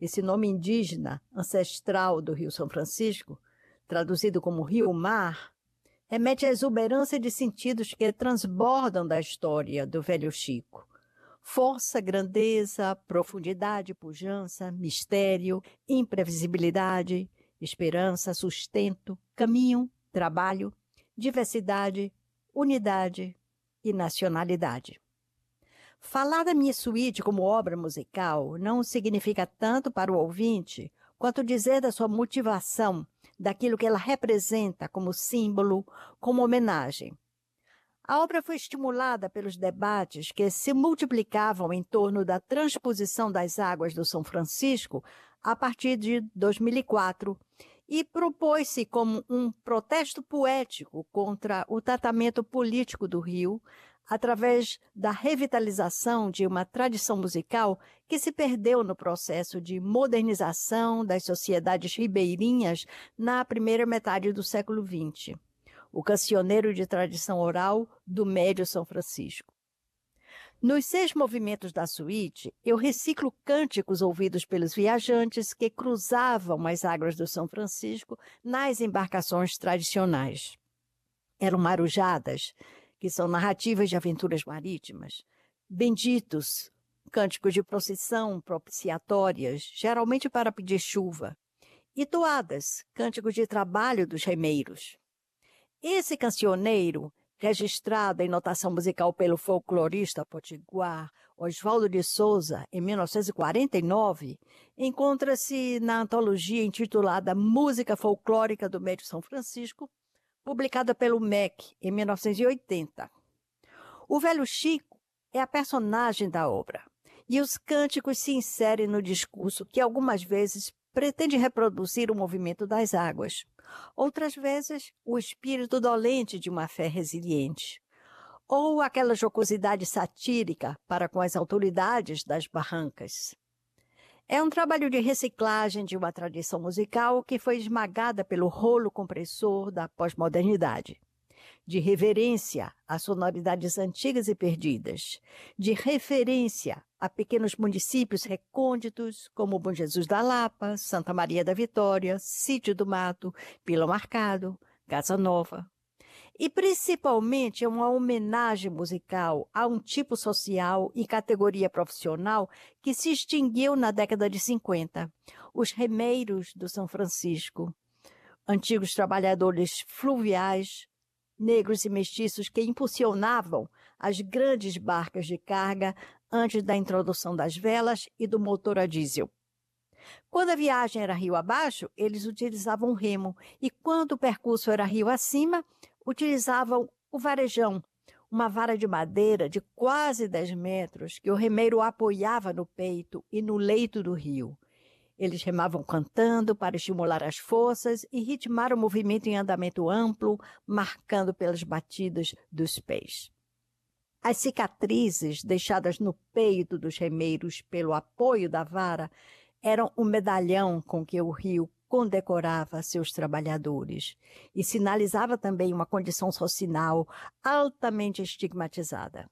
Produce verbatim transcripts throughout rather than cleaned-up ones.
esse nome indígena ancestral do Rio São Francisco, traduzido como Rio-Mar, remete à exuberância de sentidos que transbordam da história do Velho Chico. Força, grandeza, profundidade, pujança, mistério, imprevisibilidade, esperança, sustento, caminho, trabalho, diversidade, unidade e nacionalidade. Falar da minha suíte como obra musical não significa tanto para o ouvinte quanto dizer da sua motivação, daquilo que ela representa como símbolo, como homenagem. A obra foi estimulada pelos debates que se multiplicavam em torno da transposição das águas do São Francisco a partir de dois mil e quatro e propôs-se como um protesto poético contra o tratamento político do Rio, através da revitalização de uma tradição musical que se perdeu no processo de modernização das sociedades ribeirinhas na primeira metade do século vinte. O cancioneiro de tradição oral do Médio São Francisco. Nos seis movimentos da suíte, eu reciclo cânticos ouvidos pelos viajantes que cruzavam as águas do São Francisco nas embarcações tradicionais. Eram marujadas, que são narrativas de aventuras marítimas, benditos, cânticos de procissão propiciatórias, geralmente para pedir chuva, e toadas, cânticos de trabalho dos remeiros. Esse cancioneiro, registrado em notação musical pelo folclorista potiguar Oswaldo de Souza, em mil novecentos e quarenta e nove, encontra-se na antologia intitulada Música Folclórica do Médio São Francisco, publicada pelo M E C em mil novecentos e oitenta. O Velho Chico é a personagem da obra, e os cânticos se inserem no discurso que algumas vezes pretende reproduzir o movimento das águas, outras vezes o espírito dolente de uma fé resiliente, ou aquela jocosidade satírica para com as autoridades das barrancas. É um trabalho de reciclagem de uma tradição musical que foi esmagada pelo rolo compressor da pós-modernidade, de reverência a sonoridades antigas e perdidas, de referência a pequenos municípios recônditos como Bom Jesus da Lapa, Santa Maria da Vitória, Sítio do Mato, Pilão Arcado, Casa Nova. E principalmente é uma homenagem musical a um tipo social e categoria profissional que se extinguiu na década de cinquenta, os remeiros do São Francisco, antigos trabalhadores fluviais, negros e mestiços que impulsionavam as grandes barcas de carga antes da introdução das velas e do motor a diesel. Quando a viagem era rio abaixo, eles utilizavam o remo, e quando o percurso era rio acima, utilizavam o varejão, uma vara de madeira de quase dez metros que o remeiro apoiava no peito e no leito do rio. Eles remavam cantando para estimular as forças e ritmar o movimento em andamento amplo, marcando pelas batidas dos pés. As cicatrizes deixadas no peito dos remeiros pelo apoio da vara eram o medalhão com que o rio condecorava seus trabalhadores e sinalizava também uma condição social altamente estigmatizada.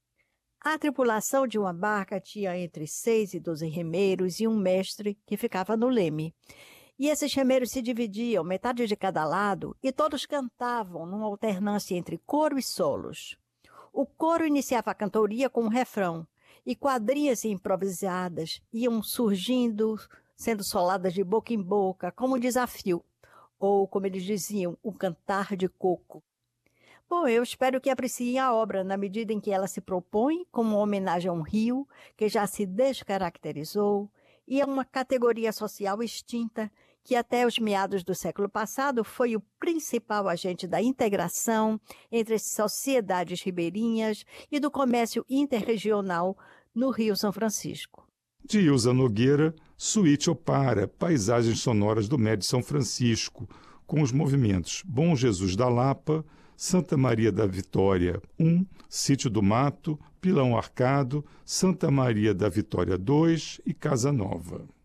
A tripulação de uma barca tinha entre seis e doze remeiros e um mestre que ficava no leme. E esses remeiros se dividiam, metade de cada lado, e todos cantavam numa alternância entre coro e solos. O coro iniciava a cantoria com um refrão, e quadrilhas improvisadas iam surgindo, sendo soladas de boca em boca, como desafio, ou, como eles diziam, um cantar de coco. Bom, eu espero que apreciem a obra na medida em que ela se propõe como uma homenagem a um rio que já se descaracterizou e a uma categoria social extinta que até os meados do século passado foi o principal agente da integração entre as sociedades ribeirinhas e do comércio interregional no Rio São Francisco. De Ilza Nogueira, Suíte Opara, Paisagens Sonoras do Médio São Francisco, com os movimentos Bom Jesus da Lapa, Santa Maria da Vitória um, Sítio do Mato, Pilão Arcado, Santa Maria da Vitória dois e Casa Nova.